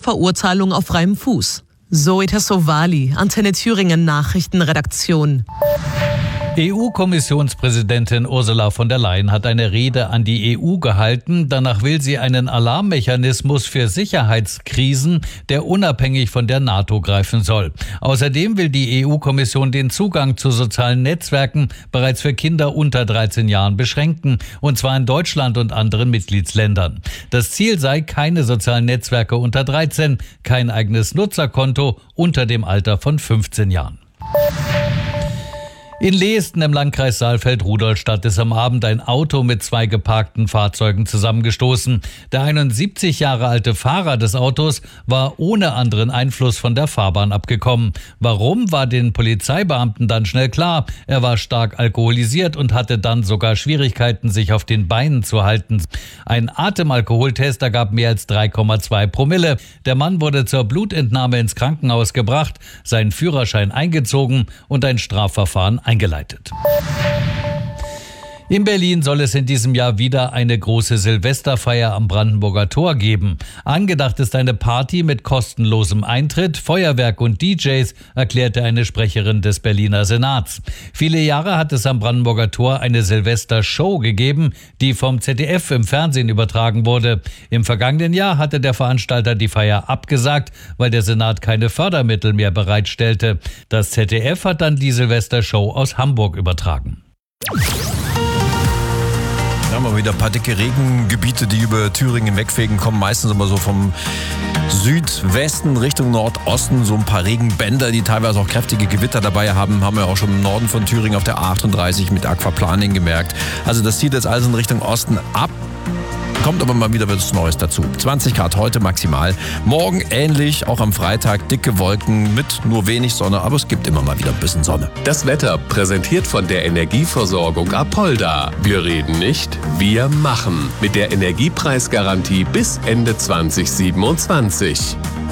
Verurteilung auf freiem Fuß. Zoe Tassovali, Antenne Thüringen Nachrichtenredaktion. EU-Kommissionspräsidentin Ursula von der Leyen hat eine Rede an die EU gehalten. Danach will sie einen Alarmmechanismus für Sicherheitskrisen, der unabhängig von der NATO greifen soll. Außerdem will die EU-Kommission den Zugang zu sozialen Netzwerken bereits für Kinder unter 13 Jahren beschränken, und zwar in Deutschland und anderen Mitgliedsländern. Das Ziel sei keine sozialen Netzwerke unter 13, kein eigenes Nutzerkonto unter dem Alter von 15 Jahren. In Leesten im Landkreis Saalfeld-Rudolstadt ist am Abend ein Auto mit 2 geparkten Fahrzeugen zusammengestoßen. Der 71 Jahre alte Fahrer des Autos war ohne anderen Einfluss von der Fahrbahn abgekommen. Warum, war den Polizeibeamten dann schnell klar. Er war stark alkoholisiert und hatte dann sogar Schwierigkeiten, sich auf den Beinen zu halten. Ein Atemalkoholtest ergab mehr als 3,2 Promille. Der Mann wurde zur Blutentnahme ins Krankenhaus gebracht, sein Führerschein eingezogen und ein Strafverfahren eingeleitet. In Berlin soll es in diesem Jahr wieder eine große Silvesterfeier am Brandenburger Tor geben. Angedacht ist eine Party mit kostenlosem Eintritt, Feuerwerk und DJs, erklärte eine Sprecherin des Berliner Senats. Viele Jahre hat es am Brandenburger Tor eine Silvestershow gegeben, die vom ZDF im Fernsehen übertragen wurde. Im vergangenen Jahr hatte der Veranstalter die Feier abgesagt, weil der Senat keine Fördermittel mehr bereitstellte. Das ZDF hat dann die Silvestershow aus Hamburg übertragen. Wir haben wieder ein paar dicke Regengebiete, die über Thüringen wegfegen, kommen meistens immer so vom Südwesten Richtung Nordosten. So ein paar Regenbänder, die teilweise auch kräftige Gewitter dabei haben wir auch schon im Norden von Thüringen auf der A38 mit Aquaplaning gemerkt. Also das zieht jetzt alles in Richtung Osten ab. Kommt aber mal wieder was Neues dazu. 20 Grad heute maximal. Morgen ähnlich, auch am Freitag dicke Wolken mit nur wenig Sonne, aber es gibt immer mal wieder ein bisschen Sonne. Das Wetter präsentiert von der Energieversorgung Apolda. Wir reden nicht, wir machen. Mit der Energiepreisgarantie bis Ende 2027.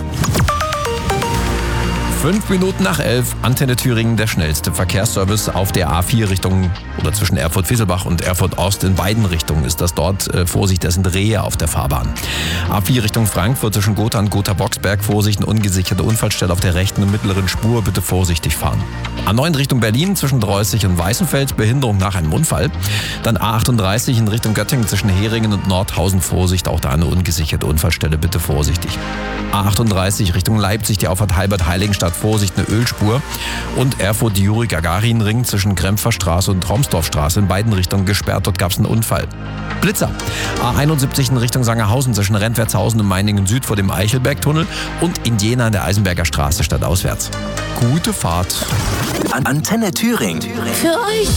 5 Minuten nach 11, Antenne Thüringen, der schnellste Verkehrsservice auf der A4 Richtung oder zwischen Erfurt-Wesselbach und Erfurt-Ost. In beiden Richtungen ist das dort. Vorsicht, das sind Rehe auf der Fahrbahn. A4 Richtung Frankfurt zwischen Gotha und Gotha-Boxberg. Vorsicht, eine ungesicherte Unfallstelle auf der rechten und mittleren Spur. Bitte vorsichtig fahren. A9 Richtung Berlin zwischen Dreußig und Weißenfeld. Behinderung nach einem Unfall. Dann A38 in Richtung Göttingen zwischen Heringen und Nordhausen. Vorsicht, auch da eine ungesicherte Unfallstelle. Bitte vorsichtig. A38 Richtung Leipzig, die Auffahrt Halbert-Heiligenstadt. Vorsicht, eine Ölspur. Und Erfurt, die Juri-Gagarin-Ring zwischen Krempferstraße und Traumsdorfstraße. In beiden Richtungen gesperrt. Dort gab es einen Unfall. Blitzer. A71 in Richtung Sangerhausen zwischen Rentwertshausen und Meiningen Süd vor dem Eichelbergtunnel. Und in Jena an der Eisenberger Straße stadtauswärts. Gute Fahrt. Antenne Thüringen. Für euch.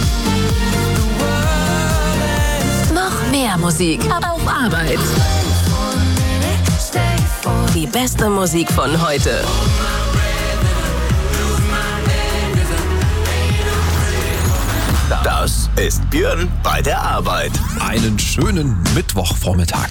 Noch mehr Musik auf Arbeit. Die beste Musik von heute. Das ist Björn bei der Arbeit. Einen schönen Mittwochvormittag.